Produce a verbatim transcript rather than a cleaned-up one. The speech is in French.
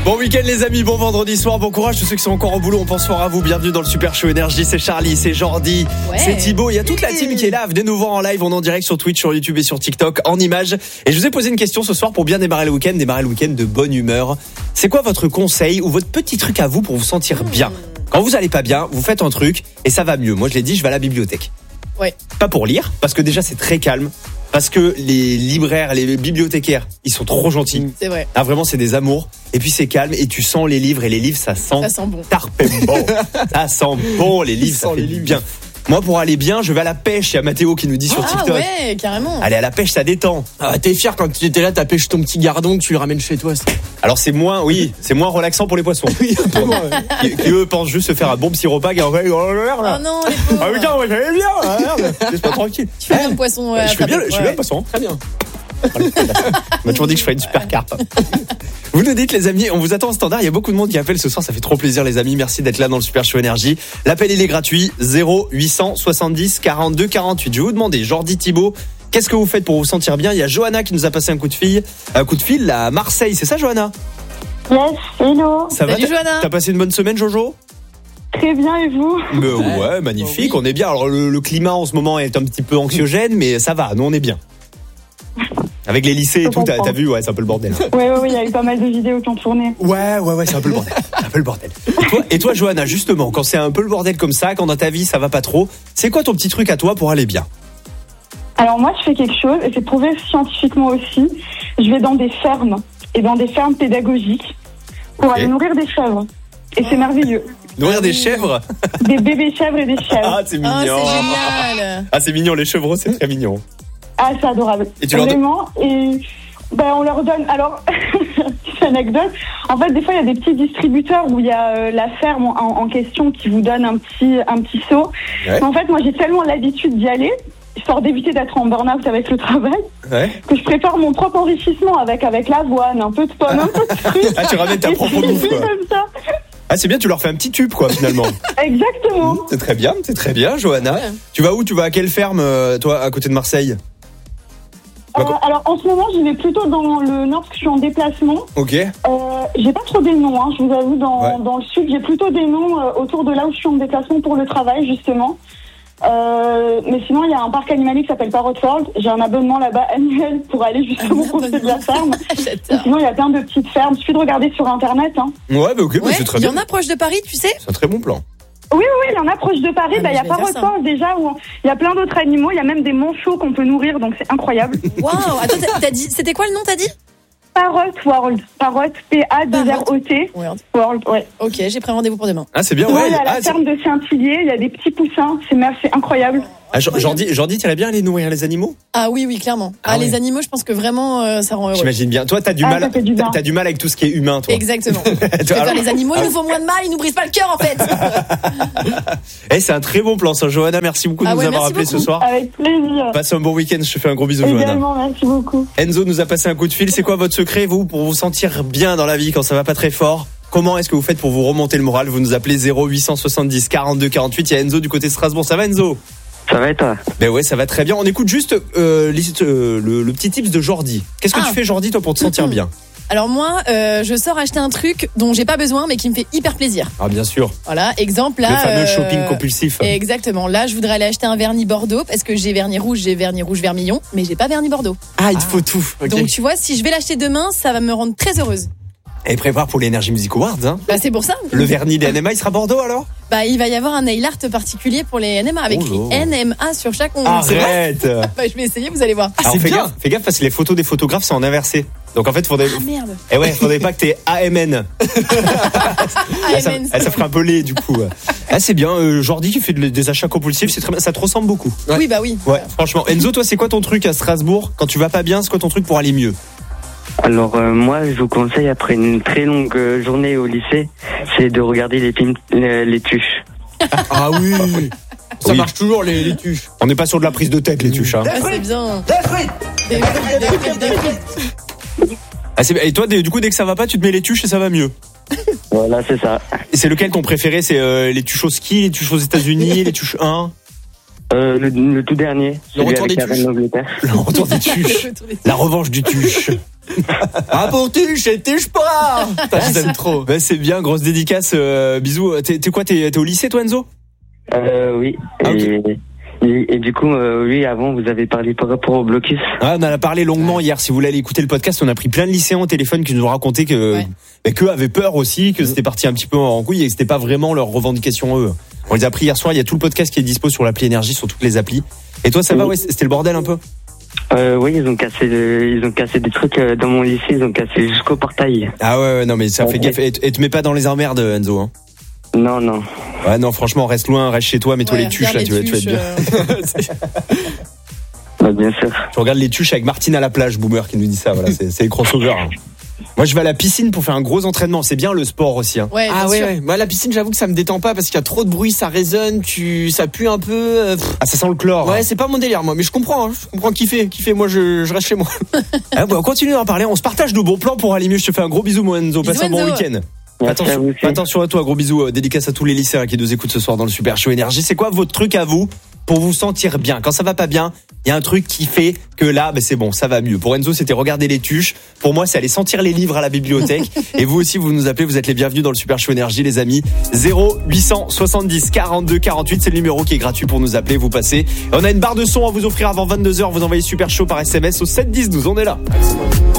Bon week-end les amis, bon vendredi soir, bon courage tous ceux qui sont encore au boulot, on pense fort à vous, bienvenue dans le Super Show Énergie, c'est Charlie, c'est Jordi, ouais. c'est Thibaut, il y a toute la team qui est là, venez nous voir en live, on est en direct sur Twitch, sur YouTube et sur TikTok, en images, et je vous ai posé une question ce soir pour bien démarrer le week-end, démarrer le week-end de bonne humeur. C'est quoi votre conseil ou votre petit truc à vous pour vous sentir bien ? Quand vous allez pas bien, vous faites un truc et ça va mieux. Moi je l'ai dit, je vais à la bibliothèque. Ouais. Pas pour lire, parce que déjà c'est très calme. Parce que les libraires, les bibliothécaires, ils sont trop gentils. C'est vrai. Ah vraiment, c'est des amours. Et puis c'est calme et tu sens les livres et les livres, ça sent. Ça sent bon. Tarpé bon. Ça sent bon les livres, ça fait du bien. Moi, pour aller bien, je vais à la pêche. Il y a Mathéo qui nous dit sur ah, TikTok. Ah ouais, carrément. Aller à la pêche, ça détend. Ah, t'es fier quand tu étais là, t'as pêché ton petit gardon que tu le ramènes chez toi. Alors c'est moins, oui, c'est moins relaxant pour les poissons. Oui, un peu moins. Ouais. Qui, qui eux pensent juste se faire un bon petit repas. Et en fait, oh là. Oh non, les pauvres. Ah putain, moi j'allais bien. Merde, laisse pas tranquille. Tu fais bien le poisson. Ouais, je fais bien, je fais bien le poisson. Très bien. On m'a toujours dit que je ferais une super carpe. Vous nous dites les amis, on vous attend au standard. Il y a beaucoup de monde qui appelle ce soir, ça fait trop plaisir les amis. Merci d'être là dans le Super Show Énergie. L'appel il est gratuit, zéro huit cent soixante-dix quarante-deux quarante-huit. Je vais vous demander, Jordi, Thibaut, qu'est-ce que vous faites pour vous sentir bien ? Il y a Johanna qui nous a passé un coup de fil, un coup de fil à Marseille, c'est ça Johanna ? Yes, hello. Ça Salut va, Johanna. T'as passé une bonne semaine Jojo ? Très bien et vous ? Mais ouais, ouais, magnifique, oui. On est bien. Alors le, le climat en ce moment est un petit peu anxiogène, mais ça va, nous on est bien. Avec les lycées et tout, t'as, t'as vu, ouais, c'est un peu le bordel. Oui, oui, oui, il y a eu pas mal de vidéos qui ont tourné. Ouais, ouais, ouais, c'est un peu le bordel. C'est un peu le bordel. Et toi, et toi, Johanna, justement, quand c'est un peu le bordel comme ça, quand dans ta vie ça va pas trop, c'est quoi ton petit truc à toi pour aller bien ? Alors moi, je fais quelque chose, et c'est prouvé scientifiquement aussi. Je vais dans des fermes, et dans des fermes pédagogiques, pour Okay. aller nourrir des chèvres. Et c'est merveilleux. Nourrir des chèvres ? Des bébés chèvres et des chèvres. Ah, c'est mignon. Ah, c'est génial. Ah, c'est mignon, les chevreaux, c'est très mignon. Ah, c'est adorable. Et tu leur Vraiment. Et ben, on leur donne. Alors, petite anecdote. En fait, des fois, il y a des petits distributeurs où il y a euh, la ferme en, en question qui vous donne un petit, un petit seau. Ouais. Mais en fait, moi, j'ai tellement l'habitude d'y aller, histoire d'éviter d'être en burn-out avec le travail, Ouais. que je prépare mon propre enrichissement avec, avec l'avoine, un peu de pomme, un peu de fruits. Ah, tu ramènes ta Et propre je bouffe, fais quoi. comme ça. Ah, c'est bien, tu leur fais un petit tube, quoi, finalement. Exactement. Mmh, c'est très bien, c'est très bien, Johanna. Ouais. Tu vas où ? Tu vas à quelle ferme, euh, toi, à côté de Marseille ? Euh, alors, en ce moment, j'y vais plutôt dans le nord parce que je suis en déplacement. Ok. Euh, j'ai pas trop des noms, hein, je vous avoue, dans, Ouais. dans le sud, j'ai plutôt des noms euh, autour de là où je suis en déplacement pour le travail, justement. Euh, mais sinon, il y a un parc animalier qui s'appelle Parrot World. J'ai un abonnement là-bas annuel pour aller justement profiter de la ferme. Et J'adore. sinon, il y a plein de petites fermes. Il suffit de regarder sur Internet. Hein. Ouais, bah ok, bah, Ouais, c'est très il y bien. en a proche de Paris, tu sais ? C'est un très bon plan. Oui, oui, oui, il y en a proche de Paris. Ah, Bah, il y a je vais faire Parrot ça. World déjà où il y a plein d'autres animaux. Il y a même des manchots qu'on peut nourrir, donc c'est incroyable. Waouh. Attends, t'as, t'as dit, c'était quoi le nom, t'as dit ? Parrot World. Parrot, P A deux R O T. Ouais. World, ouais. Ok, j'ai pris rendez-vous pour demain. Ah, c'est bien, Ouais, ouais. il y a la Ah, c'est- ferme de Saint-Hillier. Il y a des petits poussins. C'est, c'est incroyable. ah, Jor- Jordi, Jordi, t'irais bien aller nourrir les animaux ? Ah oui, oui, clairement. Ah Ah, ouais. les animaux, je pense que vraiment, euh, ça rend heureux. J'imagine bien. Toi, t'as du Ah, mal. ça fait du bien. T'as, t'as du mal avec tout ce qui est humain, toi. Exactement. Je Toi, préfère alors- les animaux, ils nous font moins de mal, ils nous brisent pas le cœur en fait. Eh, c'est un très bon plan, ça, Johanna. Merci beaucoup de Ah nous ouais, avoir merci appelé ce beaucoup. soir. Avec plaisir. Passe un bon week-end. Je te fais un gros bisou, Johanna. Également, merci beaucoup. Enzo nous a passé un coup de fil. C'est quoi votre secret, vous, pour vous sentir bien dans la vie quand ça va pas très fort ? Comment est-ce que vous faites pour vous remonter le moral ? Vous nous appelez zéro huit cent soixante-dix quarante-deux quarante-huit. Il y a Enzo du côté de Strasbourg. Ça va, Enzo ? Ça va et toi ? Ben ouais, ça va très bien. On écoute juste euh, liste, euh, le, le petit tips de Jordi. Qu'est-ce que Ah. tu fais, Jordi, toi, pour te sentir bien ? Alors moi, euh, je sors acheter un truc dont j'ai pas besoin mais qui me fait hyper plaisir. Ah, bien sûr. Voilà, exemple là. Le fameux euh, shopping compulsif. Exactement. Là, je voudrais aller acheter un vernis Bordeaux parce que j'ai vernis rouge, j'ai vernis rouge vermillon, mais j'ai pas vernis Bordeaux. Ah, il te faut tout. Ok. Donc tu vois, si je vais l'acheter demain, ça va me rendre très heureuse. Et prépare pour les Energy Music Awards. Hein. Bah c'est pour ça. Le vernis des N M A, il sera Bordeaux alors ? Bah il va y avoir un nail art particulier pour les N M A avec écrit Oh là. N M A sur chaque ongle. Arrête. Bah je vais essayer, vous allez voir. Alors, c'est fais bien. gaffe, fais gaffe parce que les photos des photographes sont en inversé. Donc en fait, faudrait. Ah merde. Eh ouais, faudrait pas que t'aies A M N. Ah, ça, A M N. ah, ça ferait un peu laid du coup. Ah, c'est bien. Euh, Jordi qui fait de- des achats compulsifs, c'est très bien. Ça te ressemble beaucoup. Oui bah oui. Ouais, franchement. Enzo, toi, c'est quoi ton truc à Strasbourg quand tu vas pas bien ? C'est quoi ton truc pour aller mieux ? Alors euh, moi, je vous conseille après une très longue euh, journée au lycée, c'est de regarder les films, euh, les tuches. Ah oui. Ça Oui. marche toujours, les, les tuches. On n'est pas sur de la prise de tête, les tuches. Hein. Ah, c'est bien. Des frites, des frites, des frites. Ah, c'est- et toi, dès- du coup, dès que ça va pas, tu te mets les tuches et ça va mieux. Voilà, c'est ça. Et c'est lequel ton préféré ? C'est euh, les tuches au ski, les tuches aux États-Unis, les tuches un ? Euh, le, le tout dernier, Le celui retour avec des la reine tuches. d'Angleterre. Le retour des tuches. La revanche du tuche. Ah pour tuche et tuche pas. J'aime trop. Bah, c'est bien, grosse dédicace. Euh, bisous. T'es, t'es quoi t'es, t'es au lycée toi, Enzo? Euh, oui. Ah, et, et, et du coup, euh, oui, avant, vous avez parlé par rapport au blocus. Ah, on en a parlé longuement hier. Si vous voulez aller écouter le podcast, on a pris plein de lycéens au téléphone qui nous ont raconté que, Ouais. bah, qu'eux avaient peur aussi, que c'était parti un petit peu en couille et que c'était pas vraiment leur revendication eux. On les a pris hier soir. Il y a tout le podcast qui est dispo sur l'appli Énergie, sur toutes les applis. Et toi, ça va? Ouais, c'était le bordel un peu? Euh, oui, ils ont cassé, de, ils ont cassé des trucs euh, dans mon lycée. Ils ont cassé jusqu'au portail. Ah ouais, ouais, non mais ça Ouais. fait gaffe. Et, et te mets pas dans les emmerdes, Enzo. Hein. Non, non. Ouais, non, franchement, reste loin, reste chez toi, mets-toi Ouais, les tuches là, regarde tu vas, les tu vas être bien. tuches, Bah, bien sûr. Je regarde les tuches avec Martine à la plage, Boomer qui nous dit ça. Voilà, c'est, c'est les crossovers. Hein. Moi, je vais à la piscine pour faire un gros entraînement. C'est bien le sport aussi. Hein. Ouais, Ah bien ouais, sûr. ouais. Moi, la piscine, j'avoue que ça me détend pas parce qu'il y a trop de bruit, ça résonne, tu, ça pue un peu. euh, pff. Ah, ça sent le chlore. Ouais, hein. c'est pas mon délire, moi, mais je comprends, hein. Je comprends kiffer, kiffer. Moi, je, je reste chez moi. Ah, bah, on continue d'en parler. On se partage nos bons plans pour aller mieux. Je te fais un gros bisou, mon Enzo. Passe Bisous, un bon Enzo. week-end. Merci à vous Attention, aussi. attention à toi, gros bisous. Euh, Dédicace à tous les lycéens qui nous écoutent ce soir dans le Super Show Énergie. C'est quoi votre truc à vous pour vous sentir bien? Quand ça va pas bien, il y a un truc qui fait que là, ben c'est bon, ça va mieux. Pour Enzo, c'était regarder les tuches. Pour moi, c'est aller sentir les livres à la bibliothèque. Et vous aussi, vous nous appelez, vous êtes les bienvenus dans le Super Show Énergie, les amis. zéro huit cent soixante-dix quarante-deux quarante-huit, c'est le numéro qui est gratuit pour nous appeler, vous passez. On a une barre de son à vous offrir avant vingt-deux heures. Vous envoyez Super Show par S M S au sept dix douze. On est là.